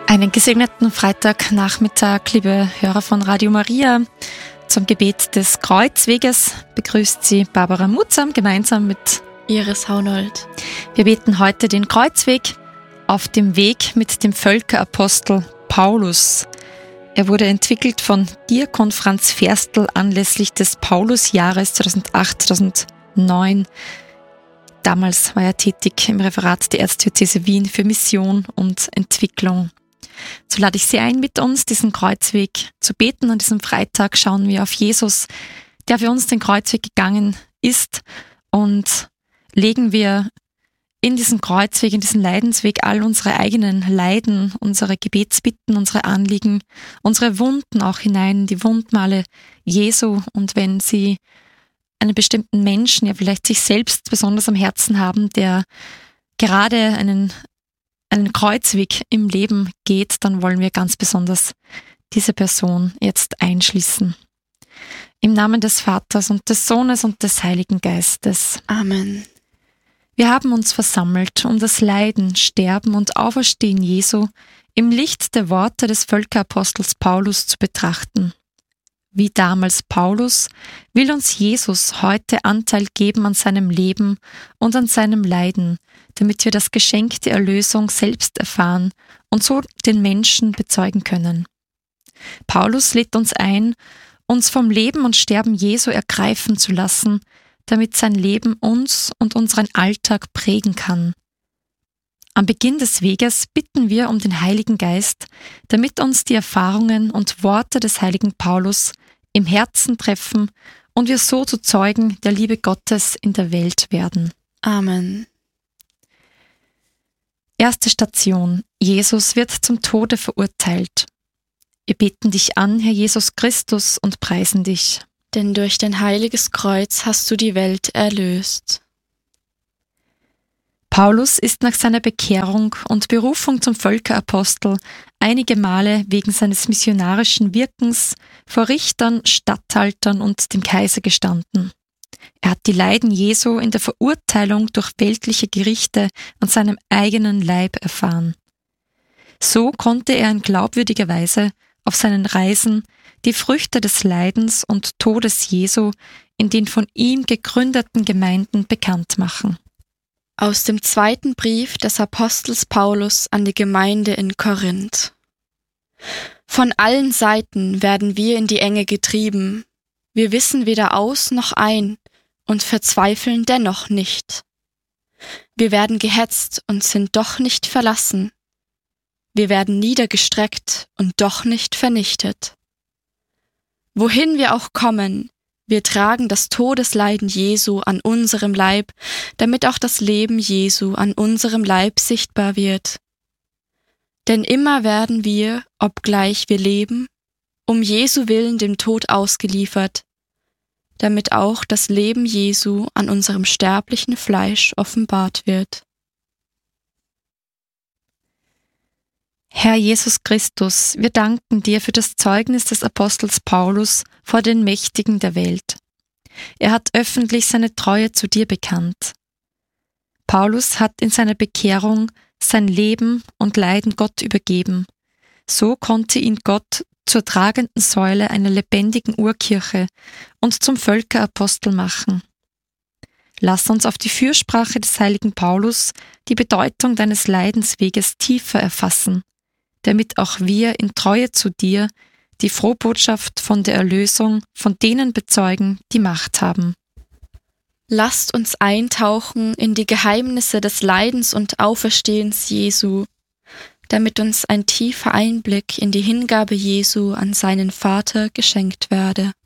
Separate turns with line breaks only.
Einen gesegneten Freitagnachmittag, liebe Hörer von Radio Maria. Zum Gebet des Kreuzweges begrüßt Sie Barbara Mutzam gemeinsam mit
Iris Haunold.
Wir beten heute den Kreuzweg auf dem Weg mit dem Völkerapostel Paulus. Er wurde entwickelt von Diakon Franz Ferstl anlässlich des Paulusjahres 2008-2009. Damals war er tätig im Referat der Erzdiözese Wien für Mission und Entwicklung. So lade ich Sie ein, mit uns diesen Kreuzweg zu beten. An diesem Freitag schauen wir auf Jesus, der für uns den Kreuzweg gegangen ist, und legen wir in diesen Kreuzweg, in diesen Leidensweg all unsere eigenen Leiden, unsere Gebetsbitten, unsere Anliegen, unsere Wunden auch hinein, die Wundmale Jesu. Und wenn Sie einen bestimmten Menschen, ja vielleicht sich selbst besonders am Herzen haben, der gerade einen Kreuzweg im Leben geht, dann wollen wir ganz besonders diese Person jetzt einschließen. Im Namen des Vaters und des Sohnes und des Heiligen Geistes.
Amen.
Wir haben uns versammelt, um das Leiden, Sterben und Auferstehen Jesu im Licht der Worte des Völkerapostels Paulus zu betrachten. Wie damals Paulus will uns Jesus heute Anteil geben an seinem Leben und an seinem Leiden, damit wir das Geschenk der Erlösung selbst erfahren und so den Menschen bezeugen können. Paulus lädt uns ein, uns vom Leben und Sterben Jesu ergreifen zu lassen, damit sein Leben uns und unseren Alltag prägen kann. Am Beginn des Weges bitten wir um den Heiligen Geist, damit uns die Erfahrungen und Worte des heiligen Paulus im Herzen treffen und wir so zu Zeugen der Liebe Gottes in der Welt werden.
Amen.
Erste Station. Jesus wird zum Tode verurteilt. Wir beten dich an, Herr Jesus Christus, und preisen dich.
Denn durch dein heiliges Kreuz hast du die Welt erlöst.
Paulus ist nach seiner Bekehrung und Berufung zum Völkerapostel einige Male wegen seines missionarischen Wirkens vor Richtern, Statthaltern und dem Kaiser gestanden. Er hat die Leiden Jesu in der Verurteilung durch weltliche Gerichte an seinem eigenen Leib erfahren. So konnte er in glaubwürdiger Weise auf seinen Reisen die Früchte des Leidens und Todes Jesu in den von ihm gegründeten Gemeinden bekannt machen.
Aus dem zweiten Brief des Apostels Paulus an die Gemeinde in Korinth. Von allen Seiten werden wir in die Enge getrieben. Wir wissen weder aus noch ein und verzweifeln dennoch nicht. Wir werden gehetzt und sind doch nicht verlassen. Wir werden niedergestreckt und doch nicht vernichtet. Wohin wir auch kommen, wir tragen das Todesleiden Jesu an unserem Leib, damit auch das Leben Jesu an unserem Leib sichtbar wird. Denn immer werden wir, obgleich wir leben, um Jesu willen dem Tod ausgeliefert, damit auch das Leben Jesu an unserem sterblichen Fleisch offenbart wird.
Herr Jesus Christus, wir danken dir für das Zeugnis des Apostels Paulus vor den Mächtigen der Welt. Er hat öffentlich seine Treue zu dir bekannt. Paulus hat in seiner Bekehrung sein Leben und Leiden Gott übergeben. So konnte ihn Gott zur tragenden Säule einer lebendigen Urkirche und zum Völkerapostel machen. Lass uns auf die Fürsprache des heiligen Paulus die Bedeutung deines Leidensweges tiefer erfassen, damit auch wir in Treue zu dir die Frohbotschaft von der Erlösung von denen bezeugen, die Macht haben.
Lasst uns eintauchen in die Geheimnisse des Leidens und Auferstehens Jesu, damit uns ein tiefer Einblick in die Hingabe Jesu an seinen Vater geschenkt werde.